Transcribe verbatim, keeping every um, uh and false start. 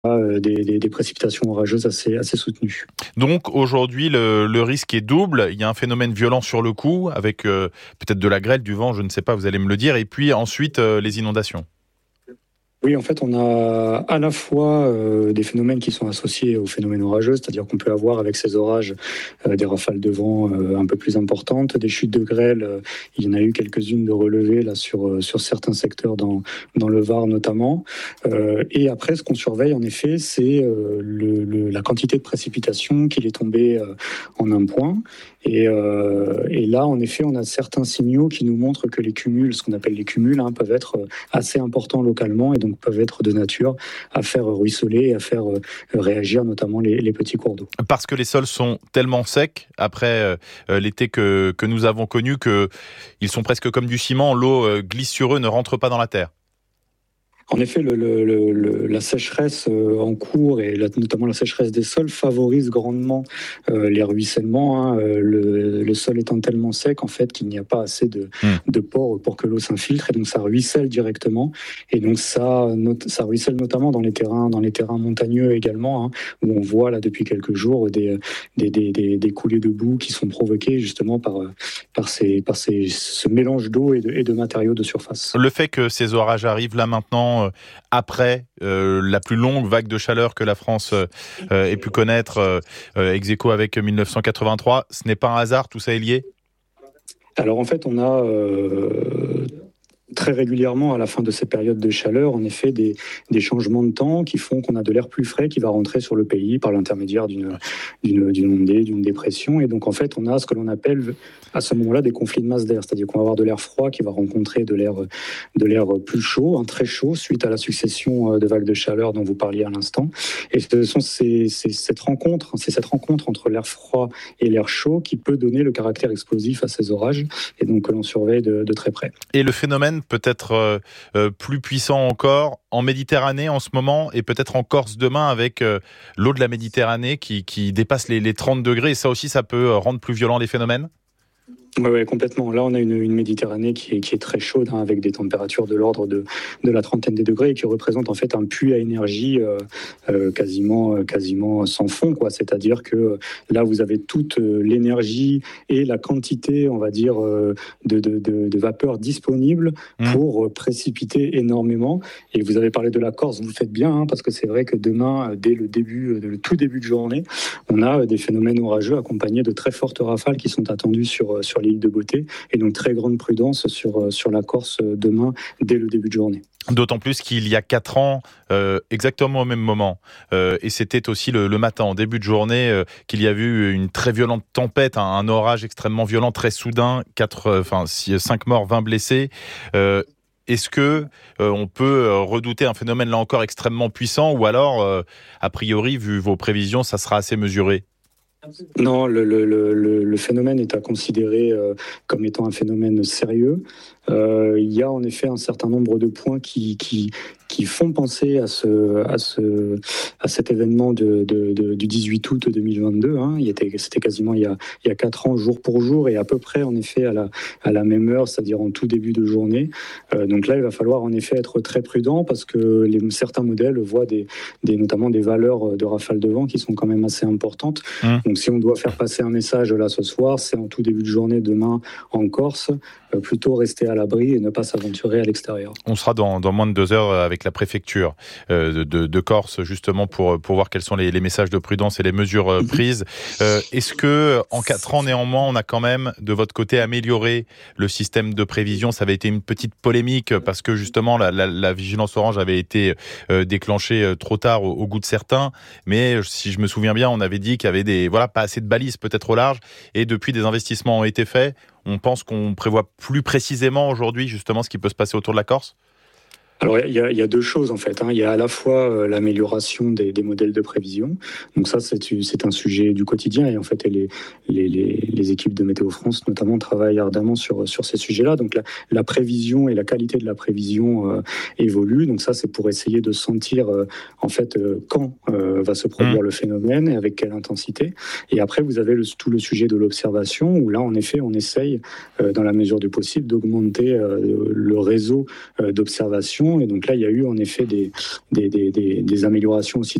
euh, des, des, des précipitations orageuses assez, assez soutenues. Donc aujourd'hui, le, le risque est double. Il y a un phénomène violent sur le coup, avec euh, peut-être de la grêle, du vent, je ne sais pas, vous allez me le dire, et puis ensuite euh, les inondations. Oui, en fait, on a à la fois euh, des phénomènes qui sont associés aux phénomènes orageux, c'est-à-dire qu'on peut avoir avec ces orages euh, des rafales de vent euh, un peu plus importantes, des chutes de grêle. Euh, il y en a eu quelques-unes de relevées là sur euh, sur certains secteurs dans dans le Var notamment. Euh, et après, ce qu'on surveille en effet, c'est euh, le, le, la quantité de précipitation qu'il est tombé euh, en un point. Et, euh, et là, en effet, on a certains signaux qui nous montrent que les cumuls, ce qu'on appelle les cumuls, hein, peuvent être assez importants localement et donc peuvent être de nature à faire ruisseler et à faire euh, réagir notamment les, les petits cours d'eau. Parce que les sols sont tellement secs après euh, l'été que, que nous avons connu qu'ils sont presque comme du ciment, l'eau euh, glisse sur eux, ne rentre pas dans la terre. En effet, le, le, le, la sécheresse en cours et la, notamment la sécheresse des sols favorise grandement euh, les ruissellements. Hein. Le, le sol étant tellement sec en fait qu'il n'y a pas assez de, mmh. de pores pour que l'eau s'infiltre et donc ça ruisselle directement. Et donc ça, ça ruisselle notamment dans les terrains, dans les terrains montagneux également, hein, où on voit là depuis quelques jours des, des, des, des, des coulées de boue qui sont provoquées justement par, par, ces, par ces, ce mélange d'eau et de, et de matériaux de surface. Le fait que ces orages arrivent là maintenant, après euh, la plus longue vague de chaleur que la France euh, ait pu connaître, euh, ex aequo avec dix-neuf cent quatre-vingt-trois, ce n'est pas un hasard, tout ça est lié ? Alors en fait, on a euh, très régulièrement à la fin de ces périodes de chaleur, en effet, des, des changements de temps qui font qu'on a de l'air plus frais qui va rentrer sur le pays par l'intermédiaire d'une, d'une, d'une ondée, d'une dépression. Et donc en fait, on a ce que l'on appelle à ce moment-là des conflits de masse d'air, c'est-à-dire qu'on va avoir de l'air froid qui va rencontrer de l'air, de l'air plus chaud, hein, très chaud, suite à la succession de vagues de chaleur dont vous parliez à l'instant. Et ce sont ces, ces, cette rencontre, c'est cette rencontre entre l'air froid et l'air chaud qui peut donner le caractère explosif à ces orages, et donc que l'on surveille de, de très près. Et le phénomène peut-être euh, euh, plus puissant encore en Méditerranée en ce moment et peut-être en Corse demain avec euh, l'eau de la Méditerranée qui, qui dépasse les, les trente degrés. Et ça aussi, ça peut rendre plus violents les phénomènes ? Oui, ouais, complètement. Là, on a une, une Méditerranée qui est, qui est très chaude, hein, avec des températures de l'ordre de, de la trentaine de degrés et qui représente en fait un puits à énergie euh, euh, quasiment, quasiment sans fond, quoi. C'est-à-dire que là, vous avez toute l'énergie et la quantité, on va dire, de, de, de, de vapeur disponible pour mmh. précipiter énormément. Et vous avez parlé de la Corse, vous le faites bien, hein, parce que c'est vrai que demain, dès le début, le tout début de journée, on a des phénomènes orageux accompagnés de très fortes rafales qui sont attendues sur, sur l'île de Beauté, et donc très grande prudence sur, sur la Corse demain dès le début de journée. D'autant plus qu'il y a quatre ans, euh, exactement au même moment, euh, et c'était aussi le, le matin, en début de journée, euh, qu'il y a eu une très violente tempête, un, un orage extrêmement violent, très soudain, quatre, euh, enfin, cinq morts, vingt blessés. Euh, Est-ce que euh, on peut redouter un phénomène là encore extrêmement puissant, ou alors, euh, a priori, vu vos prévisions, ça sera assez mesuré ? Non, le, le, le, le phénomène est à considérer euh, comme étant un phénomène sérieux. Euh, il y a en effet un certain nombre de points qui, qui, qui font penser à, ce, à, ce, à cet événement de, de, de, du dix-huit août deux mille vingt-deux. Hein. Il était, c'était quasiment il y, a, il y a quatre ans, jour pour jour, et à peu près en effet à la, à la même heure, c'est-à-dire en tout début de journée. Euh, donc là, il va falloir en effet être très prudent parce que les, certains modèles voient des, des, notamment des valeurs de rafales de vent qui sont quand même assez importantes. Mmh. Donc si on doit faire passer un message là ce soir, c'est en tout début de journée demain en Corse, euh, plutôt rester à l'abri et ne pas s'aventurer à l'extérieur. On sera dans, dans moins de deux heures avec la préfecture euh, de, de Corse justement pour, pour voir quels sont les, les messages de prudence et les mesures euh, prises. Euh, est-ce que en quatre ans néanmoins on a quand même de votre côté amélioré le système de prévision ? Ça avait été une petite polémique parce que justement la, la, la vigilance orange avait été euh, déclenchée trop tard au, au goût de certains, mais si je me souviens bien on avait dit qu'il y avait des, voilà, pas assez de balises peut-être au large, et depuis des investissements ont été faits. On pense qu'on prévoit plus précisément aujourd'hui justement ce qui peut se passer autour de la Corse ? Alors il y, y a deux choses en fait. Hein. Il y a à la fois euh, l'amélioration des, des modèles de prévision. Donc ça c'est, c'est un sujet du quotidien et en fait les, les, les, les équipes de Météo France notamment travaillent ardemment sur, sur ces sujets-là. Donc la, la prévision et la qualité de la prévision euh, évoluent. Donc ça c'est pour essayer de sentir euh, en fait euh, quand euh, va se produire mmh. le phénomène et avec quelle intensité. Et après vous avez le, tout le sujet de l'observation où là en effet on essaye euh, dans la mesure du possible d'augmenter euh, le réseau euh, d'observation Et donc là, il y a eu en effet des, des, des, des, des améliorations aussi